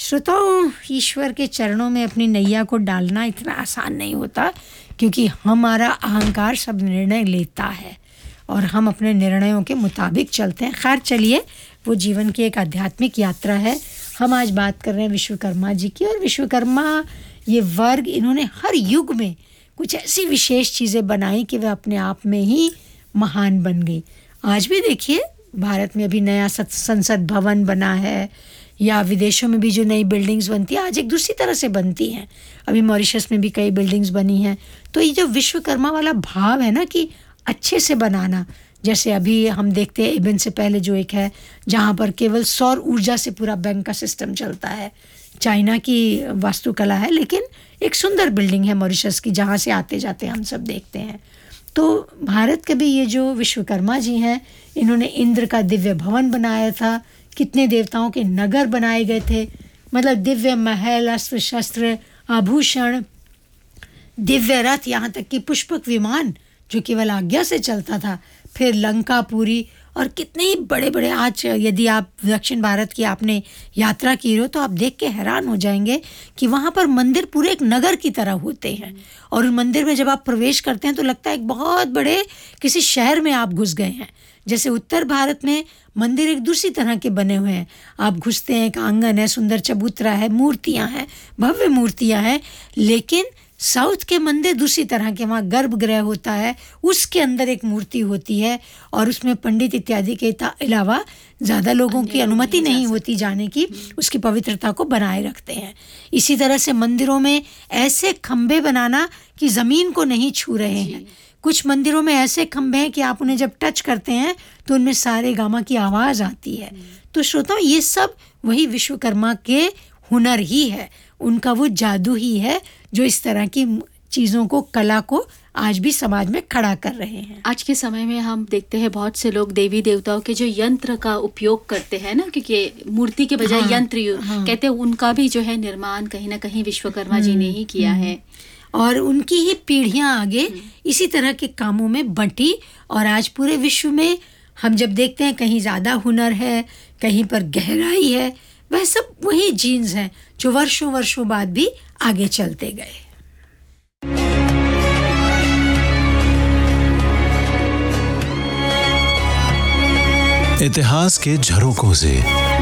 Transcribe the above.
श्रोताओं, ईश्वर के चरणों में अपनी नैया को डालना इतना आसान नहीं होता, क्योंकि हमारा अहंकार सब निर्णय लेता है और हम अपने निर्णयों के मुताबिक चलते हैं। खैर चलिए, वो जीवन की एक आध्यात्मिक यात्रा है। हम आज बात कर रहे हैं विश्वकर्मा जी की, और विश्वकर्मा ये वर्ग, इन्होंने हर युग में कुछ ऐसी विशेष चीज़ें बनाई कि वह अपने आप में ही महान बन गई। आज भी देखिए, भारत में अभी नया संसद भवन बना है, या विदेशों में भी जो नई बिल्डिंग्स बनती हैं आज एक दूसरी तरह से बनती हैं। अभी मॉरिशस में भी कई बिल्डिंग्स बनी हैं। तो ये जो विश्वकर्मा वाला भाव है ना, कि अच्छे से बनाना, जैसे अभी हम देखते हैं इबन से पहले जो एक है जहाँ पर केवल सौर ऊर्जा से पूरा बैंक का सिस्टम चलता है। चाइना की वास्तुकला है, लेकिन एक सुंदर बिल्डिंग है मॉरिशस की, जहाँ से आते जाते हम सब देखते हैं। तो भारत के भी ये जो विश्वकर्मा जी हैं, इन्होंने इंद्र का दिव्य भवन बनाया था, कितने देवताओं के नगर बनाए गए थे, मतलब दिव्य महल, अस्त्र शस्त्र, आभूषण, दिव्य रथ, यहाँ तक कि पुष्पक विमान जो केवल आज्ञा से चलता था, फिर लंकापुरी, और कितने ही बड़े बड़े। आज यदि आप दक्षिण भारत की आपने यात्रा की हो तो आप देख के हैरान हो जाएंगे कि वहाँ पर मंदिर पूरे एक नगर की तरह होते हैं, और उन मंदिर में जब आप प्रवेश करते हैं तो लगता है एक बहुत बड़े किसी शहर में आप घुस गए हैं। जैसे उत्तर भारत में मंदिर एक दूसरी तरह के बने हुए हैं, आप घुसते हैं, एक आंगन है, सुंदर चबूतरा है, मूर्तियाँ हैं, भव्य मूर्तियाँ हैं। लेकिन साउथ के मंदिर दूसरी तरह के, वहाँ गर्भगृह होता है, उसके अंदर एक मूर्ति होती है, और उसमें पंडित इत्यादि के अलावा ज़्यादा लोगों की अनुमति नहीं होती जाने की, उसकी पवित्रता को बनाए रखते हैं। इसी तरह से मंदिरों में ऐसे खंभे बनाना कि ज़मीन को नहीं छू रहे हैं। कुछ मंदिरों में ऐसे खंभे हैं कि आप उन्हें जब टच करते हैं तो उनमें सारे गामा की आवाज़ आती है। तो श्रोताओं, ये सब वही विश्वकर्मा के हुनर ही है, उनका वो जादू ही है जो इस तरह की चीज़ों को, कला को आज भी समाज में खड़ा कर रहे हैं। आज के समय में हम देखते हैं बहुत से लोग देवी देवताओं के जो यंत्र का उपयोग करते हैं ना, क्योंकि मूर्ति के बजाय यंत्र कहते हैं, उनका भी जो है निर्माण कहीं ना कहीं विश्वकर्मा जी ने ही किया है, और उनकी ही पीढ़ियां आगे इसी तरह के कामों में बंटी। और आज पूरे विश्व में हम जब देखते हैं कहीं ज़्यादा हुनर है, कहीं पर गहराई है, वह सब वही जीन्स हैं जो वर्षों वर्षों बाद भी आगे चलते गए। इतिहास के झरोकों से